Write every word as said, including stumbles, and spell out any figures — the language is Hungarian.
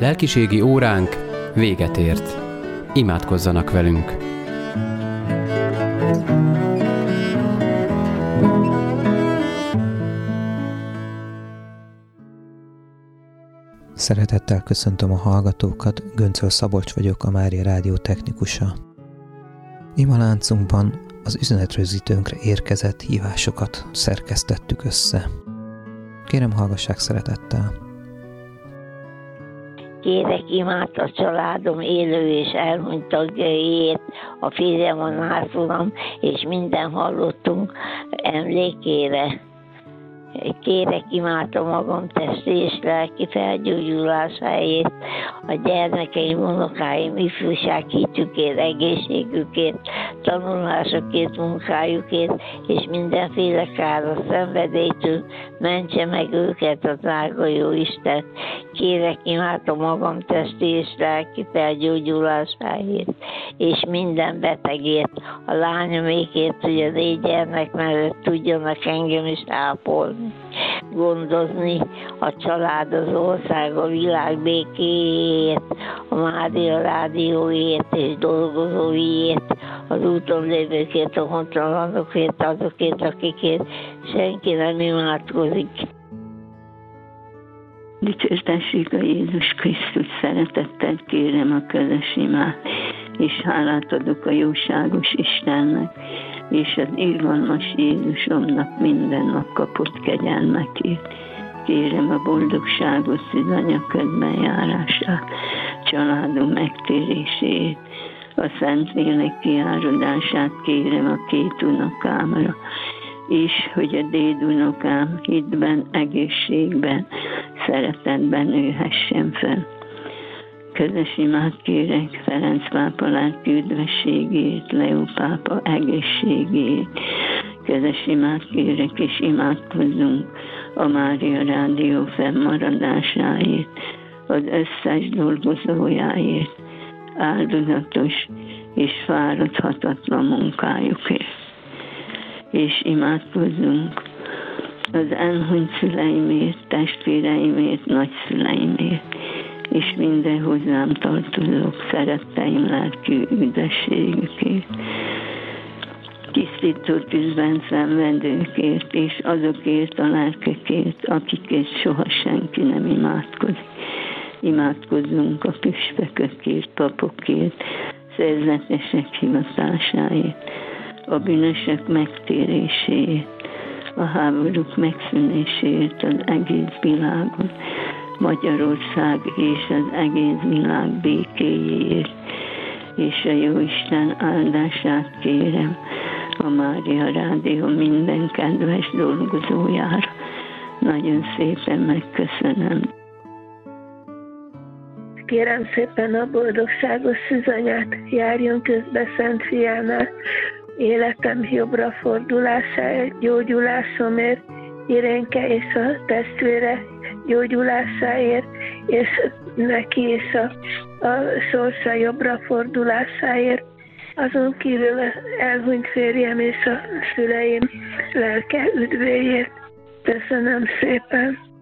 Lelkiségi óránk véget ért. Imádkozzanak velünk! Szeretettel köszöntöm a hallgatókat, Göncöl Szabolcs vagyok, a Mária Rádió technikusa. Imaláncunkban az üzenetrögzítőnkre érkezett hívásokat szerkesztettük össze. Kérem, hallgassák szeretettel! Kérek imád a családom élő és elhunyt tagjaiért, a férjem, a názulam és minden hallottunk emlékére. Kérek imád a magam testi és lelki felgyógyulásáért, a gyermekeim, unokáim, ifjúság hitükért, egészségükért, tanulásokért, munkájukért, és mindenféle káros szenvedélytől mentse meg őket a drága jó Isten. Kérek imád a magam testi és lelki felgyógyulásáért, és minden betegért, a lányomékért, hogy a négy gyermek mellett tudjanak engem is ápolni, gondozni, a család, az ország, a világ békéért, a Mária Rádióért és dolgozóiért, az úton lévőkért, a hontalanokért, azokért, akikért senki nem imádkozik. Dicsértessék a Jézus Krisztus, szeretettel kérem a közös imát, és hálát adok a jóságos Istennek, és az irgalmas Jézusomnak minden nap kapott kegyelmekért. Kérem a boldogságos szűzanya közbenjárását, családom megtérését, a Szentlélek kiáradását kérem a két unokámra, és hogy a dédunokám hitben, egészségben, szeretetben nőhessen fel. Közös imát kérek Ferenc pápa lelki üdvességét, Leó pápa egészségét. Közös imát kérek, és imádkozzunk a Mária Rádió fennmaradásáért, az összes dolgozójáért, áldozatos és fáradhatatlan munkájukért. És imádkozzunk az elhunyt szüleimért, testvéreimért, nagyszüleimért, és minden hozzám tartozók szeretteim lelki üdvességükért, tisztító tűzben szenvedőkért, és azokért a lelkekért, akikért soha senki nem imádkozik. Imádkozzunk a püspökökért, papokért, szerzetesek hivatásáért, a bűnösök megtéréséért, a háborúk megszűnéséért az egész világon, Magyarország és az egész világ békéjéért, és a Jóisten áldását kérem a Mária Rádió minden kedves dolgozójára. Nagyon szépen megköszönöm. Kérem szépen a boldogságos szűzanyát, járjon közbe Szent Fiánál, életem jobbra fordulásáért, gyógyulásomért, Irénke és a testvére gyógyulásáért, és neki is a, a sorsa jobbra fordulásáért, azon kívül elhunyt férjem és a szüleim lelke üdvéért. Köszönöm szépen!